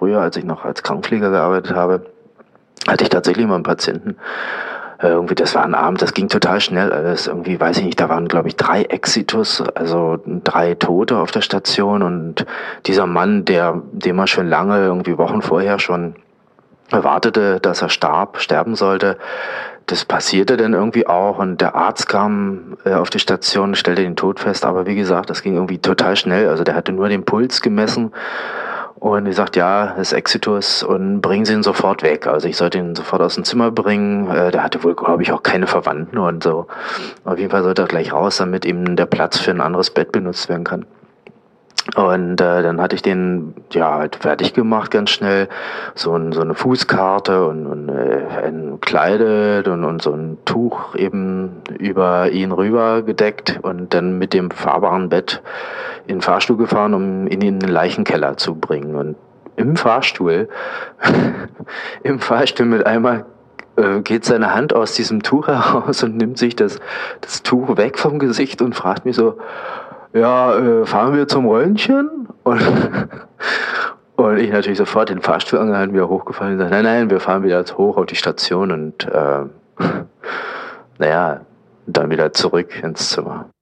früher, als ich noch als Krankenpfleger gearbeitet habe, hatte ich tatsächlich mal einen Patienten. Irgendwie, das war ein Abend, das ging total schnell alles. Irgendwie, weiß ich nicht, da waren, glaube ich, 3 Exitus, also 3 Tote auf der Station. Und dieser Mann, dem er schon lange, irgendwie Wochen vorher schon erwartete, dass er sterben sollte, das passierte dann irgendwie auch. Und der Arzt kam auf die Station, stellte den Tod fest. Aber wie gesagt, das ging irgendwie total schnell. Also der hatte nur den Puls gemessen. Und die sagt, ja, das ist Exitus und bringen Sie ihn sofort weg. Also ich sollte ihn sofort aus dem Zimmer bringen. Der hatte wohl, glaube ich, auch keine Verwandten und so. Auf jeden Fall sollte er gleich raus, damit ihm der Platz für ein anderes Bett benutzt werden kann. Und dann hatte ich den ja halt fertig gemacht, ganz schnell. So eine Fußkarte und entkleidet und so ein Tuch eben über ihn rüber gedeckt und dann mit dem fahrbaren Bett in den Fahrstuhl gefahren, um ihn in den Leichenkeller zu bringen. Und im Fahrstuhl, im Fahrstuhl mit einmal geht seine Hand aus diesem Tuch heraus und nimmt sich das Tuch weg vom Gesicht und fragt mich so, ja, fahren wir zum Röntgen? Und ich natürlich sofort den Fahrstuhl angehalten, wieder hochgefallen und gesagt, nein, wir fahren wieder hoch auf die Station und naja, dann wieder zurück ins Zimmer.